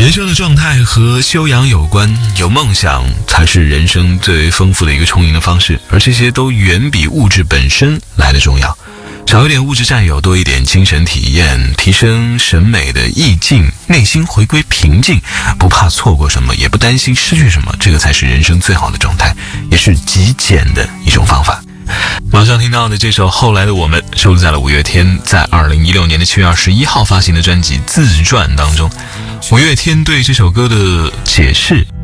人生的状态和修养有关，有梦想才是人生最为丰富的一个充盈的方式，而这些都远比物质本身来的重要。少一点物质占有，多一点精神体验，提升审美的意境，内心回归平静，不怕错过什么，也不担心失去什么，这个才是人生最好的状态，也是极简的一种方法。马上听到的这首《后来的我们》收录在了五月天在2016年的7月21号发行的专辑《自传》当中。五月天对这首歌的解释